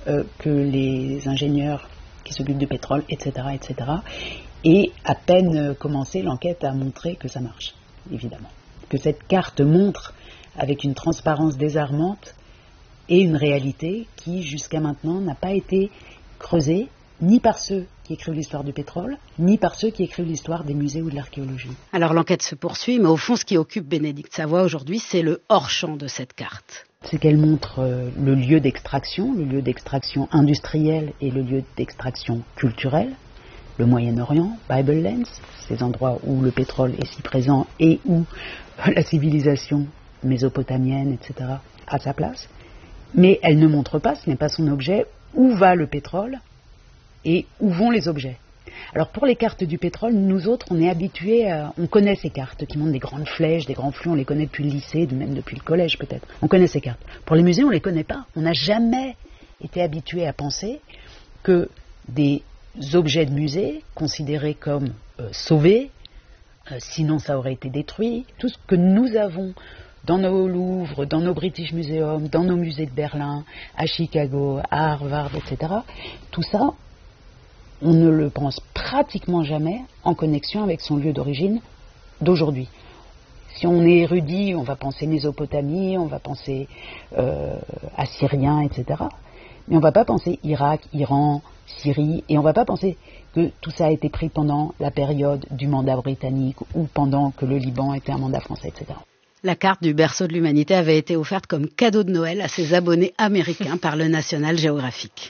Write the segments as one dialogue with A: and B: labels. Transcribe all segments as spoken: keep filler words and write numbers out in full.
A: euh, que les ingénieurs qui s'occupent du pétrole, et cetera, et cetera. Et à peine commencé, l'enquête a montré que ça marche, évidemment. Que cette carte montre avec une transparence désarmante et une réalité qui, jusqu'à maintenant, n'a pas été creusée ni par ceux qui écrivent l'histoire du pétrole, ni par ceux qui écrivent l'histoire des musées ou de l'archéologie.
B: Alors l'enquête se poursuit, mais au fond, ce qui occupe Bénédicte Savoie aujourd'hui, c'est le hors-champ de cette carte.
A: C'est qu'elle montre euh, le lieu d'extraction, le lieu d'extraction industrielle et le lieu d'extraction culturelle, le Moyen-Orient, Bible Lands, ces endroits où le pétrole est si présent et où la civilisation mésopotamienne, et cetera, a sa place. Mais elle ne montre pas, ce n'est pas son objet, où va le pétrole et où vont les objets. Alors pour les cartes du pétrole, nous autres, on est habitués, à, on connaît ces cartes qui montrent des grandes flèches, des grands flux, on les connaît depuis le lycée, même depuis le collège peut-être. On connaît ces cartes. Pour les musées, on ne les connaît pas. On n'a jamais été habitué à penser que des objets de musée, considérés comme euh, sauvés, euh, sinon ça aurait été détruit, tout ce que nous avons dans nos Louvres, dans nos British Museum, dans nos musées de Berlin, à Chicago, à Harvard, et cetera, tout ça, on ne le pense pratiquement jamais en connexion avec son lieu d'origine d'aujourd'hui. Si on est érudit, on va penser Mésopotamie, on va penser euh, Assyrien, et cetera. Mais on ne va pas penser Irak, Iran, Syrie, et on ne va pas penser que tout ça a été pris pendant la période du mandat britannique ou pendant que le Liban était un mandat français, et cetera.
B: La carte du berceau de l'humanité avait été offerte comme cadeau de Noël à ses abonnés américains par le National Geographic.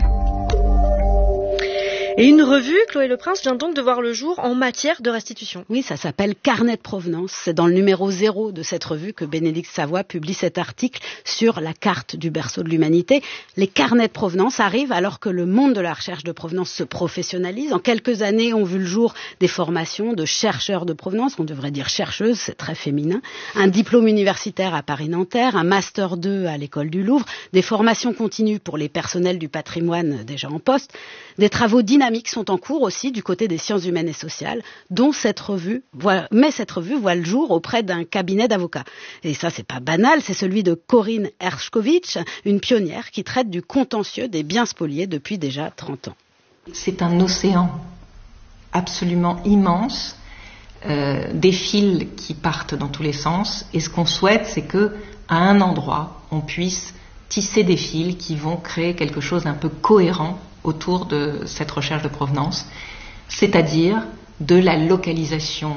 C: Et une revue, Chloé Leprince, vient donc de voir le jour en matière de restitution.
B: Oui, ça s'appelle Carnet de provenance. C'est dans le numéro zéro de cette revue que Bénédicte Savoie publie cet article sur la carte du berceau de l'humanité. Les carnets de provenance arrivent alors que le monde de la recherche de provenance se professionnalise. En quelques années, ont vu le jour des formations de chercheurs de provenance. On devrait dire chercheuses, c'est très féminin. Un diplôme universitaire à Paris-Nanterre, un master deux à l'école du Louvre, des formations continues pour les personnels du patrimoine déjà en poste, des travaux dynamiques sont en cours aussi du côté des sciences humaines et sociales, dont cette revue voit, mais cette revue voit le jour auprès d'un cabinet d'avocats. Et ça, c'est pas banal, c'est celui de Corinne Hershkovitch, une pionnière qui traite du contentieux des biens spoliés depuis déjà trente ans.
D: C'est un océan absolument immense, euh, des fils qui partent dans tous les sens, et ce qu'on souhaite, c'est que à un endroit, on puisse tisser des fils qui vont créer quelque chose d'un peu cohérent autour de cette recherche de provenance, c'est-à-dire de la localisation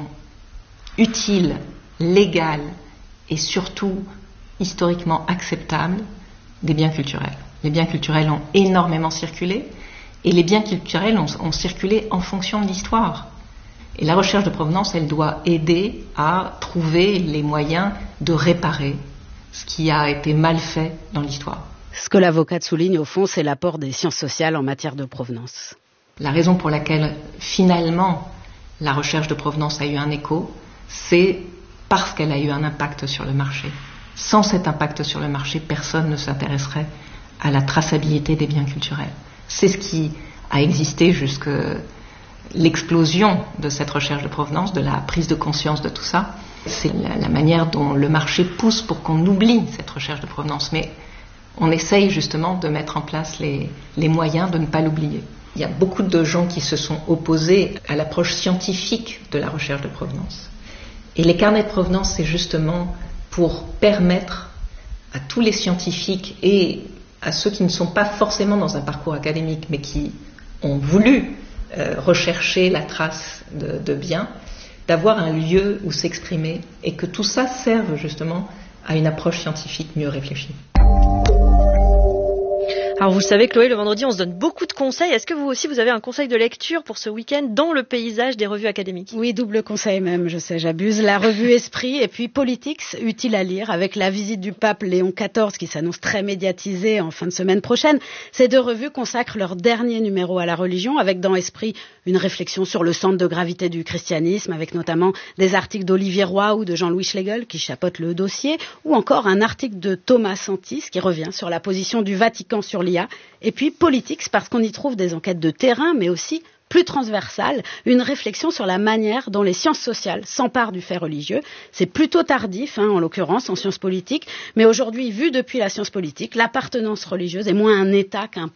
D: utile, légale et surtout historiquement acceptable des biens culturels. Les biens culturels ont énormément circulé et les biens culturels ont, ont circulé en fonction de l'histoire. Et la recherche de provenance, elle doit aider à trouver les moyens de réparer ce qui a été mal fait dans l'histoire.
B: Ce que l'avocate souligne au fond, c'est l'apport des sciences sociales en matière de provenance.
D: La raison pour laquelle finalement la recherche de provenance a eu un écho, c'est parce qu'elle a eu un impact sur le marché. Sans cet impact sur le marché, personne ne s'intéresserait à la traçabilité des biens culturels. C'est ce qui a existé jusqu'à l'explosion de cette recherche de provenance, de la prise de conscience de tout ça. C'est la, la manière dont le marché pousse pour qu'on oublie cette recherche de provenance. Mais on essaye justement de mettre en place les, les moyens de ne pas l'oublier. Il y a beaucoup de gens qui se sont opposés à l'approche scientifique de la recherche de provenance. Et les carnets de provenance, c'est justement pour permettre à tous les scientifiques et à ceux qui ne sont pas forcément dans un parcours académique, mais qui ont voulu euh, rechercher la trace de, de biens, d'avoir un lieu où s'exprimer et que tout ça serve justement à une approche scientifique mieux réfléchie.
C: Alors vous le savez, Chloé, le vendredi, on se donne beaucoup de conseils. Est-ce que vous aussi, vous avez un conseil de lecture pour ce week-end dans le paysage des revues académiques ?
B: Oui, double conseil même, je sais, j'abuse. La revue Esprit et puis Politics, utile à lire, avec la visite du pape Léon quatorze qui s'annonce très médiatisée en fin de semaine prochaine. Ces deux revues consacrent leur dernier numéro à la religion, avec dans Esprit une réflexion sur le centre de gravité du christianisme, avec notamment des articles d'Olivier Roy ou de Jean-Louis Schlegel qui chapeautent le dossier, ou encore un article de Thomas Santis qui revient sur la position du Vatican sur l'I A, et puis Politics parce qu'on y trouve des enquêtes de terrain, mais aussi plus transversale, une réflexion sur la manière dont les sciences sociales s'emparent du fait religieux. C'est plutôt tardif, hein, en l'occurrence, en sciences politiques, mais aujourd'hui, vu depuis la science politique, l'appartenance religieuse est moins un état qu'un